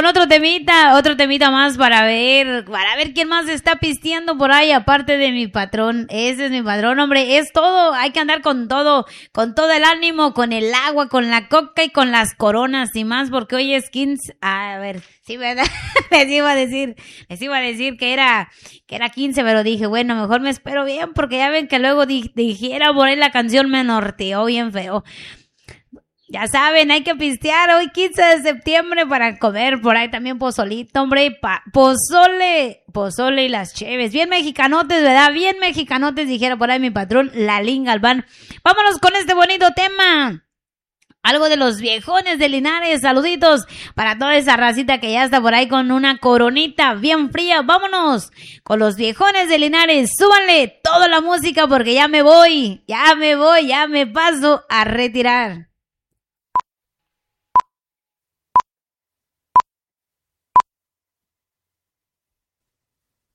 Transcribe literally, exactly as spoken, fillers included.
con otro temita, otro temita más para ver, para ver quién más está pisteando por ahí, aparte de mi patrón. Ese es mi patrón, hombre, es todo, hay que andar con todo, con todo el ánimo, con el agua, con la coca y con las coronas y más, porque hoy es quince, a ver, sí, ¿verdad? Les iba a decir, les iba a decir que era, que era quince, pero dije, bueno, mejor me espero bien, porque ya ven que luego di, dijera por ahí la canción me norteó bien feo. Ya saben, hay que pistear hoy quince de septiembre para comer por ahí también pozolito, hombre, pa- pozole, pozole y las cheves, bien mexicanotes, ¿verdad? Bien mexicanotes, dijera por ahí mi patrón, Lalín Galván. Vámonos con este bonito tema. Algo de los viejones de Linares, saluditos para toda esa racita que ya está por ahí con una coronita bien fría. Vámonos con los viejones de Linares, súbanle toda la música porque ya me voy, ya me voy, ya me paso a retirar.